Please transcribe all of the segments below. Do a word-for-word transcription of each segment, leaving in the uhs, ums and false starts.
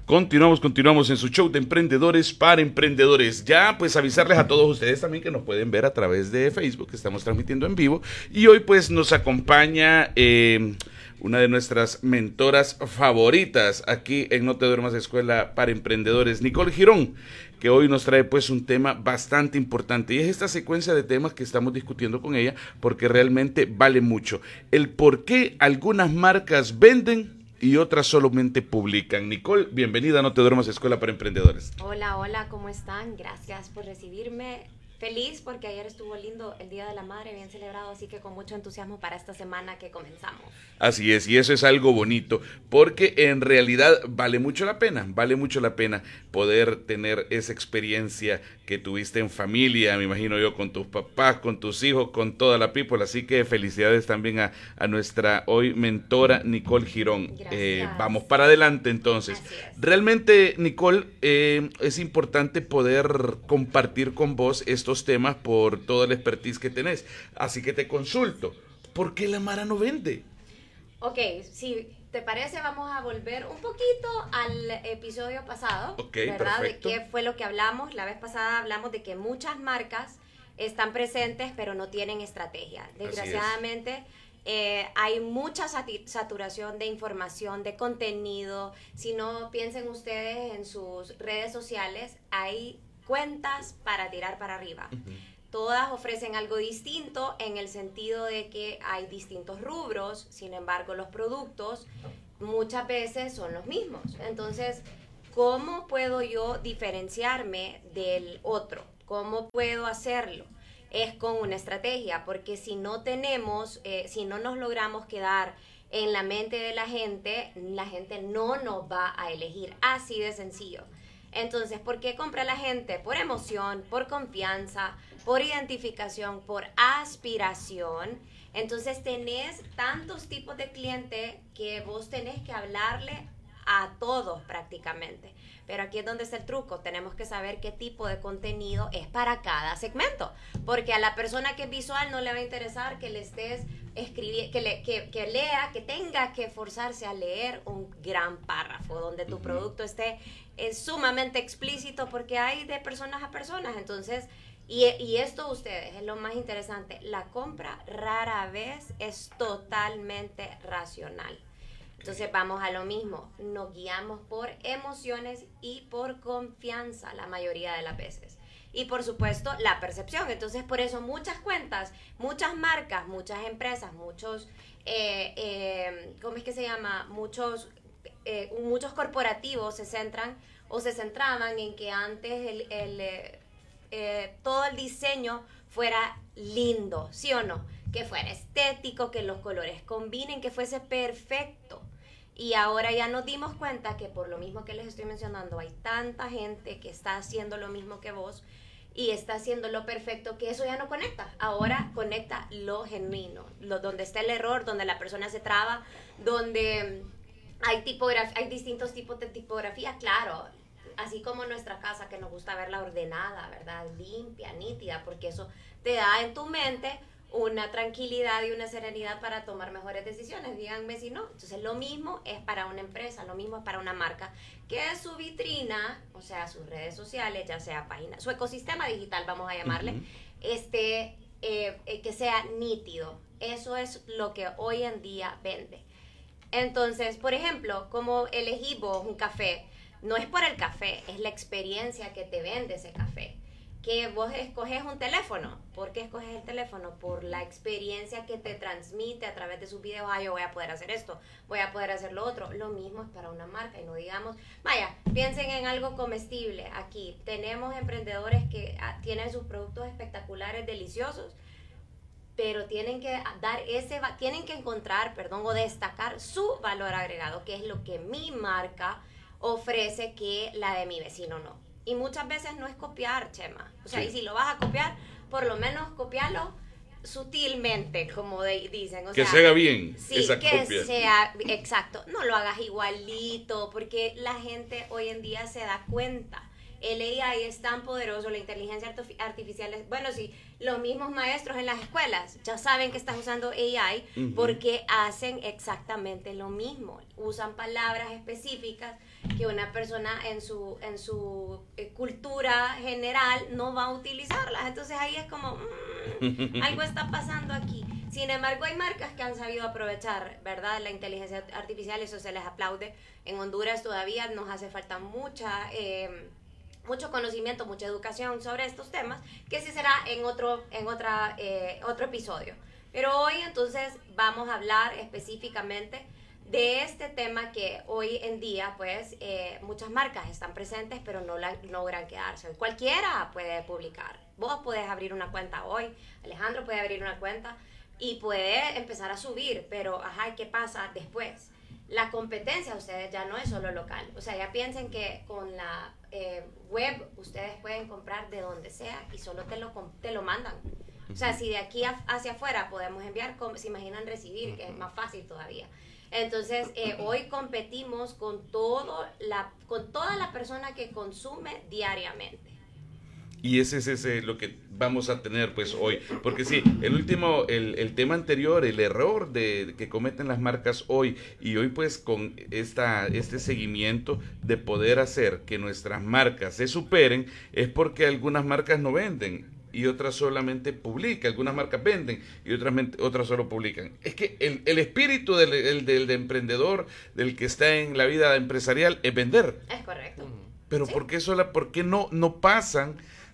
Continuamos, continuamos en su show de Emprendedores para Emprendedores. Ya pues avisarles a todos ustedes también que nos pueden ver a través de Facebook, que estamos transmitiendo en vivo. Y hoy pues nos acompaña eh, una de nuestras mentoras favoritas aquí en No Te Duermas Escuela para Emprendedores, Nicole Girón, que hoy nos trae pues un tema bastante importante. Y es esta secuencia de temas que estamos discutiendo con ella porque realmente vale mucho. El por qué algunas marcas venden y otras solamente publican. Nicole, bienvenida a No Te Duermas Escuela para Emprendedores. Hola, hola, ¿cómo están? Gracias por recibirme. Feliz porque ayer estuvo lindo el Día de la Madre, bien celebrado, así que con mucho entusiasmo para esta semana que comenzamos. Así es, y eso es algo bonito, porque en realidad vale mucho la pena, vale mucho la pena poder tener esa experiencia que tuviste en familia, me imagino yo, con tus papás, con tus hijos, con toda la people, así que felicidades también a, a nuestra hoy mentora Nicole Girón. Gracias. Eh, vamos para adelante entonces. Realmente, Nicole, eh, es importante poder compartir con vos estos temas por toda la expertise que tenés, así que te consulto, ¿por qué la Mara no vende? Ok, si te parece vamos a volver un poquito al episodio pasado, okay, ¿verdad? Perfecto. De qué fue lo que hablamos. La vez pasada hablamos de que muchas marcas están presentes pero no tienen estrategia. Desgraciadamente eh, hay mucha sati- saturación de información, de contenido. Si no, piensen ustedes en sus redes sociales, hay cuentas para tirar para arriba. Uh-huh. Todas ofrecen algo distinto en el sentido de que hay distintos rubros, sin embargo los productos muchas veces son los mismos. Entonces, ¿cómo puedo yo diferenciarme del otro? ¿Cómo puedo hacerlo? Es con una estrategia, porque si no tenemos, eh, si no nos logramos quedar en la mente de la gente, la gente no nos va a elegir, así de sencillo. Entonces, ¿por qué compra la gente? Por emoción, por confianza, por identificación, por aspiración. Entonces, tenés tantos tipos de clientes que vos tenés que hablarle a todos prácticamente. Pero aquí es donde está el truco. Tenemos que saber qué tipo de contenido es para cada segmento. Porque a la persona que es visual no le va a interesar que le estés escribiendo, que, le, que, que lea, que tenga que forzarse a leer un gran párrafo donde tu uh-huh. producto esté es sumamente explícito, porque hay de personas a personas. Entonces, y, y esto ustedes es lo más interesante, la compra rara vez es totalmente racional. Entonces vamos a lo mismo, nos guiamos por emociones y por confianza la mayoría de las veces. Y por supuesto la percepción. Entonces por eso muchas cuentas, muchas marcas, muchas empresas, muchos, eh, eh, ¿cómo es que se llama? Muchos, eh, muchos corporativos se centran o se centraban en que antes el, el, eh, eh, todo el diseño fuera lindo, ¿sí o no? Que fuera estético, que los colores combinen, que fuese perfecto. Y ahora ya nos dimos cuenta que por lo mismo que les estoy mencionando, hay tanta gente que está haciendo lo mismo que vos y está haciendo lo perfecto, que eso ya no conecta. Ahora conecta lo genuino, lo, donde está el error, donde la persona se traba, donde hay, tipograf- hay distintos tipos de tipografía, claro. Así como nuestra casa, que nos gusta verla ordenada, ¿verdad? Limpia, nítida, porque eso te da en tu mente una tranquilidad y una serenidad para tomar mejores decisiones, díganme si no. Entonces lo mismo es para una empresa, lo mismo es para una marca, que su vitrina, o sea, sus redes sociales, ya sea página, su ecosistema digital, vamos a llamarle, uh-huh. este, eh, eh, que sea nítido. Eso es lo que hoy en día vende. Entonces, por ejemplo, como elegí vos un café, no es por el café, es la experiencia que te vende ese café. Que vos escoges un teléfono. ¿Por qué escoges el teléfono? Por la experiencia que te transmite a través de sus videos. Ah, yo voy a poder hacer esto, voy a poder hacer lo otro. Lo mismo es para una marca y no digamos, vaya, piensen en algo comestible. Aquí tenemos emprendedores que ah, tienen sus productos espectaculares, deliciosos, pero tienen que dar ese, tienen que encontrar, perdón, o destacar su valor agregado, que es lo que mi marca ofrece que la de mi vecino no. Y muchas veces no es copiar, Chema. O sea, sí. Y si lo vas a copiar, por lo menos copiarlo sutilmente, como de, dicen. O que sea, se haga bien sí, esa que copia. sea, exacto. No lo hagas igualito, porque la gente hoy en día se da cuenta el A I es tan poderoso, la inteligencia artificial es, bueno, si los mismos maestros en las escuelas ya saben que estás usando A I uh-huh. porque hacen exactamente lo mismo, usan palabras específicas que una persona en su en su eh, cultura general no va a utilizarlas, entonces ahí es como mmm, algo está pasando aquí. Sin embargo, hay marcas que han sabido aprovechar, ¿verdad?, la inteligencia artificial, eso se les aplaude. En Honduras todavía nos hace falta mucha eh, mucho conocimiento, mucha educación sobre estos temas, que sí será en otro en otra eh, otro episodio. Pero hoy entonces vamos a hablar específicamente de este tema que hoy en día, pues, eh, muchas marcas están presentes, pero no la, logran quedarse. Cualquiera puede publicar. Vos podés abrir una cuenta hoy, Alejandro puede abrir una cuenta y puede empezar a subir, pero, ajá, ¿qué pasa después? La competencia, ustedes ya no es solo local. O sea, ya piensen que con la eh, web ustedes pueden comprar de donde sea y solo te lo, te lo mandan. O sea, si de aquí a, hacia afuera podemos enviar, se imaginan recibir, que es más fácil todavía. Entonces, eh, hoy competimos con, todo la, con toda la persona que consume diariamente. Y ese es ese lo que vamos a tener pues hoy, porque sí, el último, el, el tema anterior, el error de que cometen las marcas hoy, y hoy pues con esta este seguimiento de poder hacer que nuestras marcas se superen, es porque algunas marcas no venden y otras solamente publican, algunas marcas venden y otras otras solo publican. Es que el, el espíritu del, el, del, del emprendedor, del que está en la vida empresarial, es vender. Es correcto. Pero ¿sí? ¿por qué, sola, por qué no, no pasan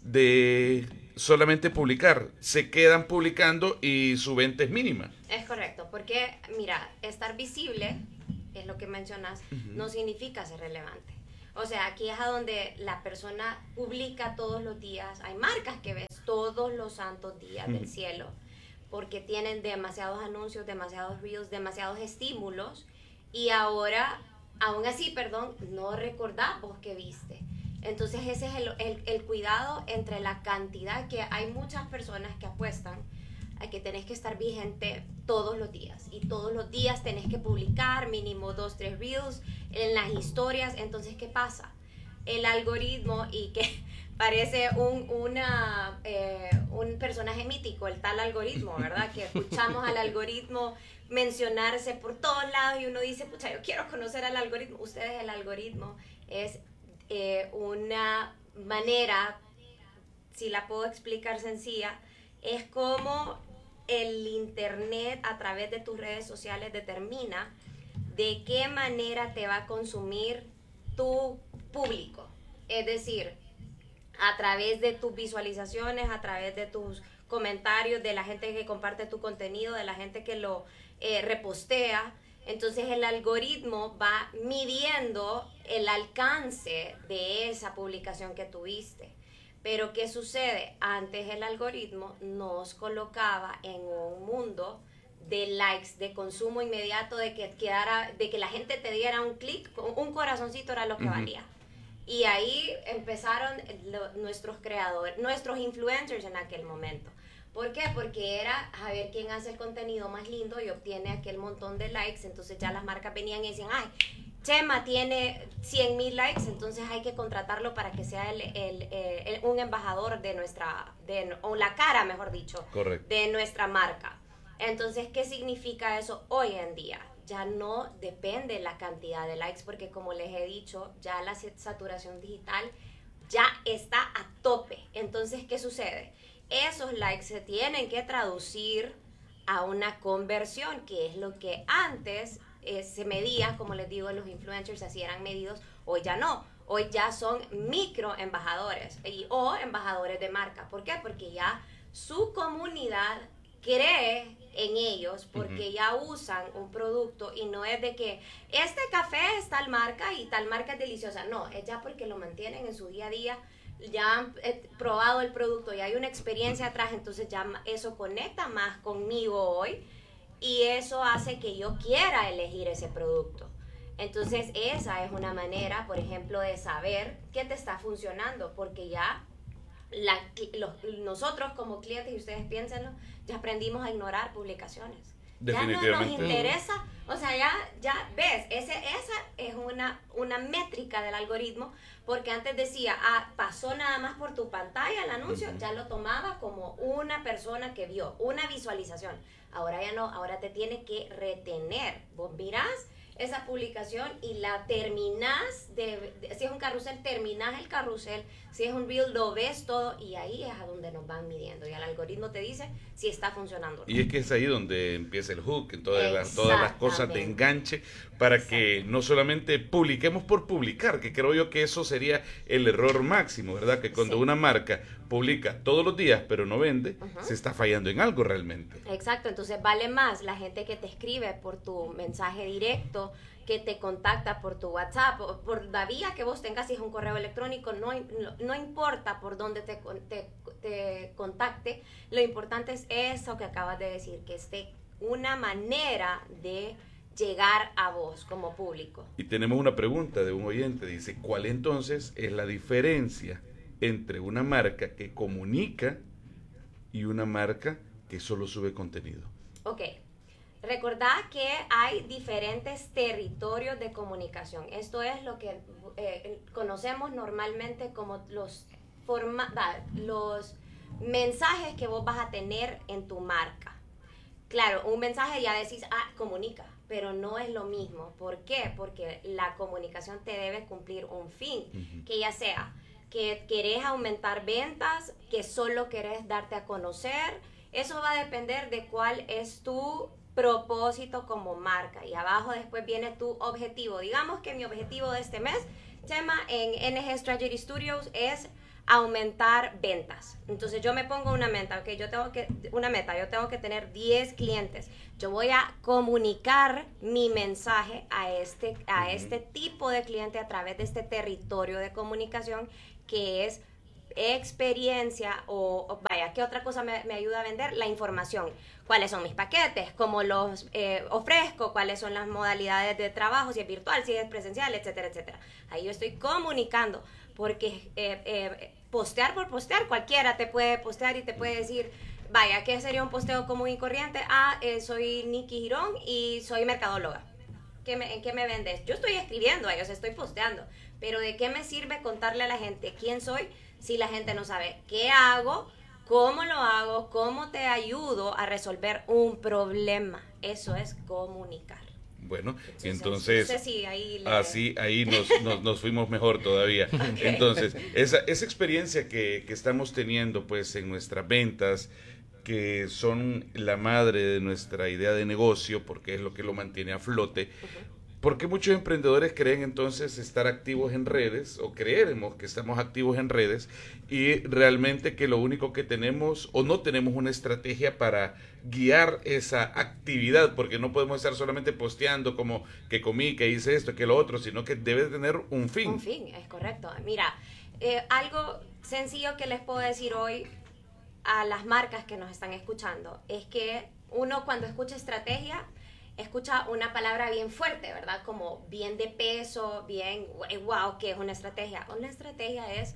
de solamente publicar? Se quedan publicando y su venta es mínima. Es correcto, porque mira, estar visible, es lo que mencionas, uh-huh. no significa ser relevante. O sea, aquí es a donde la persona publica todos los días. Hay marcas que ves todos los santos días uh-huh. del cielo, porque tienen demasiados anuncios, demasiados reels, demasiados estímulos, y ahora, aún así, perdón, no recordás vos que viste. Entonces ese es el, el, el cuidado entre la cantidad, que hay muchas personas que apuestan a que tenés que estar vigente todos los días, y todos los días tenés que publicar mínimo dos, tres reels en las historias. Entonces, ¿qué pasa? El algoritmo, y que parece un, una, eh, un personaje mítico, el tal algoritmo, ¿verdad? Que escuchamos al algoritmo mencionarse por todos lados y uno dice, pucha, yo quiero conocer al algoritmo. Ustedes, el algoritmo es eh, una manera, si la puedo explicar sencilla, es como el internet a través de tus redes sociales determina de qué manera te va a consumir tu público. Es decir, a través de tus visualizaciones, a través de tus comentarios, de la gente que comparte tu contenido, de la gente que lo eh, repostea. Entonces el algoritmo va midiendo el alcance de esa publicación que tuviste. Pero ¿qué sucede? Antes el algoritmo nos colocaba en un mundo de likes, de consumo inmediato, de que quedara, de que la gente te diera un clic, un corazoncito era lo que uh-huh. valía. Y ahí empezaron lo, nuestros creadores, nuestros influencers en aquel momento. ¿Por qué? Porque era a ver quién hace el contenido más lindo y obtiene aquel montón de likes. Entonces ya las marcas venían y decían, ay, Chema tiene cien mil likes, entonces hay que contratarlo para que sea el, el, el, un embajador de nuestra, de, o la cara, mejor dicho, Correcto. de nuestra marca. Entonces, ¿qué significa eso hoy en día? Ya no depende la cantidad de likes, porque como les he dicho, ya la saturación digital ya está a tope. Entonces, ¿qué sucede? Esos likes se tienen que traducir a una conversión, que es lo que antes eh, se medía, como les digo, los influencers así eran medidos. Hoy ya no, hoy ya son micro embajadores y, o embajadores de marca. ¿Por qué? Porque ya su comunidad cree en ellos, porque uh-huh. ya usan un producto, y no es de que este café es tal marca y tal marca es deliciosa. No, es ya porque lo mantienen en su día a día, ya han eh, probado el producto y hay una experiencia atrás, entonces ya eso conecta más conmigo hoy y eso hace que yo quiera elegir ese producto. Entonces esa es una manera, por ejemplo, de saber qué te está funcionando, porque ya la, los, nosotros como clientes, y ustedes piénsenlo, ya aprendimos a ignorar publicaciones. Ya no nos interesa, o sea, ya, ya ves, ese, esa es un una, una métrica del algoritmo, porque antes decía, ah, pasó nada más por tu pantalla el anuncio, uh-huh. ya lo tomaba como una persona que vio, una visualización. Ahora ya no, ahora te tiene que retener. Vos mirás esa publicación y la terminás, de, de, si es un carrusel, terminás el carrusel, si es un reel, lo ves todo, y ahí es a donde nos van midiendo, y el algoritmo te dice si está funcionando o no. Y es que es ahí donde empieza el hook, en todas las, todas las cosas de enganche, para que no solamente publiquemos por publicar, que creo yo que eso sería el error máximo, ¿verdad? Que cuando sí. una marca publica todos los días, pero no vende, uh-huh. se está fallando en algo realmente. Exacto, entonces vale más la gente que te escribe por tu mensaje directo, que te contacta por tu WhatsApp, o por la vía que vos tengas, si es un correo electrónico, no, no, no importa por dónde te, te, te contacte, lo importante es eso que acabas de decir, que esté una manera de llegar a vos como público. Y tenemos una pregunta de un oyente, dice, ¿cuál entonces es la diferencia entre una marca que comunica y una marca que solo sube contenido? Ok. Recordá que hay diferentes territorios de comunicación. Esto es lo que eh, conocemos normalmente como los, forma, los mensajes que vos vas a tener en tu marca. Claro, un mensaje ya decís, ah, comunica, pero no es lo mismo. ¿Por qué? Porque la comunicación te debe cumplir un fin, uh-huh. que ya sea que querés aumentar ventas, que solo querés darte a conocer. Eso va a depender de cuál es tu propósito como marca, y abajo después viene tu objetivo. Digamos que mi objetivo de este mes, Chema, en N G Strategy Studios es aumentar ventas. Entonces yo me pongo una meta, okay, yo tengo que una meta, yo tengo que tener diez clientes. Yo voy a comunicar mi mensaje a este a uh-huh. este tipo de cliente a través de este territorio de comunicación que es experiencia o, o vaya, ¿qué otra cosa me, me ayuda a vender? La información. ¿Cuáles son mis paquetes? ¿Cómo los eh, ofrezco? ¿Cuáles son las modalidades de trabajo? Si es virtual, si es presencial, etcétera, etcétera. Ahí yo estoy comunicando, porque eh, eh, postear por postear, cualquiera te puede postear y te puede decir, vaya, ¿qué sería un posteo común y corriente? Ah, eh, soy Nikki Girón y soy mercadóloga. ¿Qué me, ¿En qué me vendes? Yo estoy escribiendo, yo estoy posteando, pero ¿de qué me sirve contarle a la gente quién soy si la gente no sabe qué hago, cómo lo hago, cómo te ayudo a resolver un problema? Eso es comunicar. Bueno, entonces, entonces sí, ahí le... así ahí nos, nos, nos fuimos mejor todavía. Okay. Entonces, esa, esa experiencia que, que estamos teniendo pues en nuestras ventas, que son la madre de nuestra idea de negocio, porque es lo que lo mantiene a flote. Uh-huh. ¿Por qué muchos emprendedores creen entonces estar activos en redes, o creemos que estamos activos en redes, y realmente que lo único que tenemos o no tenemos una estrategia para guiar esa actividad? Porque no podemos estar solamente posteando como que comí, que hice esto, que lo otro, sino que debe tener un fin. Un fin, es correcto. Mira, eh, algo sencillo que les puedo decir hoy a las marcas que nos están escuchando es que uno, cuando escucha estrategia, escucha una palabra bien fuerte, ¿verdad? Como bien de peso, bien, wow, ¿qué es una estrategia? Una estrategia es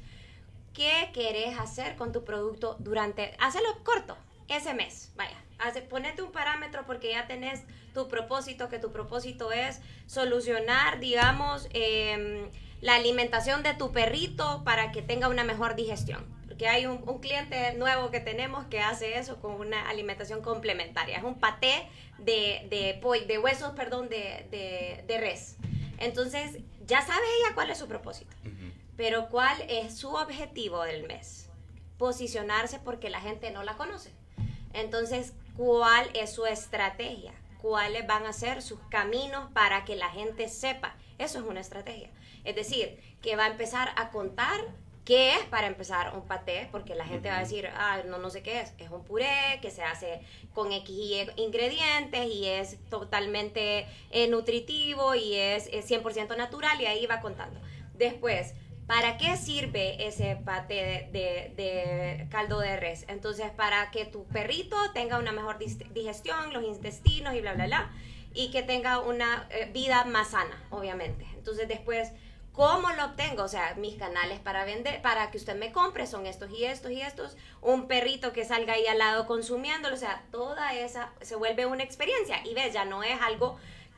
qué querés hacer con tu producto durante, hazlo corto, ese mes, vaya, hace, ponete un parámetro porque ya tenés tu propósito, que tu propósito es solucionar, digamos, eh, la alimentación de tu perrito para que tenga una mejor digestión. Porque hay un, un cliente nuevo que tenemos que hace eso con una alimentación complementaria. Es un paté de, de, de, de huesos, perdón, de, de, de res. Entonces, ya sabe ella cuál es su propósito. Uh-huh. Pero ¿cuál es su objetivo del mes? Posicionarse porque la gente no la conoce. Entonces, ¿cuál es su estrategia? ¿Cuáles van a ser sus caminos para que la gente sepa? Eso es una estrategia. Es decir, que va a empezar a contar qué es para empezar un paté, porque la gente uh-huh. va a decir, ah, no, no sé qué es. Es un puré que se hace con X y ingredientes y es totalmente eh, nutritivo y es, es cien por ciento natural, y ahí va contando. Después, ¿para qué sirve ese paté de, de, de caldo de res? Entonces, para que tu perrito tenga una mejor digestión, los intestinos y bla, bla, bla, y que tenga una eh, vida más sana, obviamente. Entonces, después, ¿cómo lo obtengo? O sea, mis canales para vender, para que usted me compre son estos y estos y estos. Un perrito que salga ahí al lado consumiéndolo. O sea, toda esa se vuelve una experiencia. Y ves, ya no es algo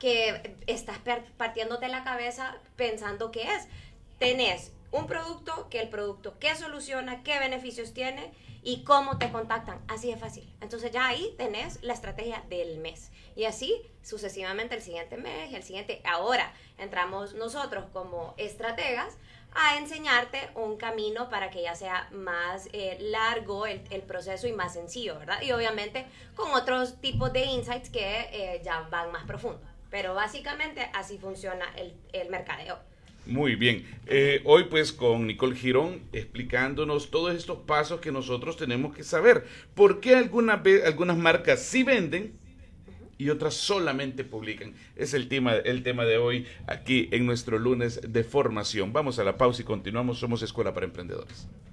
que estás partiéndote la cabeza pensando qué es. Tenés un producto, que el producto qué soluciona, qué beneficios tiene y cómo te contactan. Así de fácil. Entonces ya ahí tenés la estrategia del mes. Y así sucesivamente el siguiente mes y el siguiente. Ahora entramos nosotros como estrategas a enseñarte un camino para que ya sea más eh, largo el, el proceso y más sencillo, ¿verdad? Y obviamente con otros tipos de insights que eh, ya van más profundo. Pero básicamente así funciona el, el mercadeo. Muy bien. Eh, hoy pues con Nicole Girón explicándonos todos estos pasos que nosotros tenemos que saber. ¿Por qué algunas, algunas marcas sí venden y otras solamente publican? Es el tema, el tema de hoy aquí en nuestro lunes de formación. Vamos a la pausa y continuamos. Somos Escuela para Emprendedores.